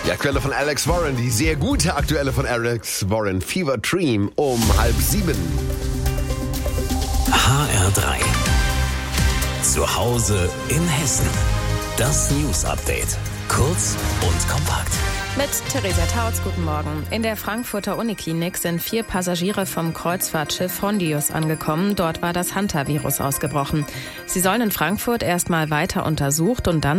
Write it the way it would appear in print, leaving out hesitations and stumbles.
Die aktuelle von Alex Warren, die sehr gute aktuelle von Alex Warren, Fever Dream, um 6:30. HR3. Zu Hause in Hessen. Das News Update. Kurz und kompakt. Mit Theresa Tautz, guten Morgen. In der Frankfurter Uniklinik sind 4 Passagiere vom Kreuzfahrtschiff Hondius angekommen. Dort war das Hantavirus ausgebrochen. Sie sollen in Frankfurt erstmal weiter untersucht und dann